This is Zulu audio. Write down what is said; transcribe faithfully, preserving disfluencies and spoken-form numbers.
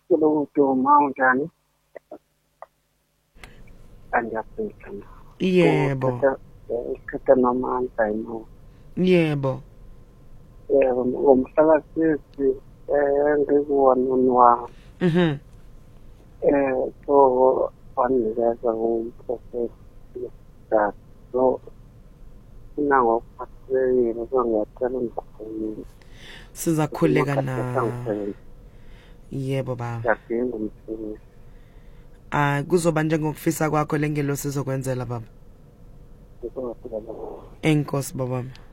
Kulokuduma unjani? Angiyaphila. Yebo. Isikhathi namandla ino. Yebo. Yebo, ngomhlaka sisi eh ngikuwona nwa. Mhm. Eh so wanikeza umprofessor that so nango phathekile ngiyacela ngikukhulule. Sizakhuleka na. Yebo baba. Ngiyadinga umsebenzi. Ah kuzoba njengokufisa kwakho lengelo sizokwenzela baba. Enkosi baba.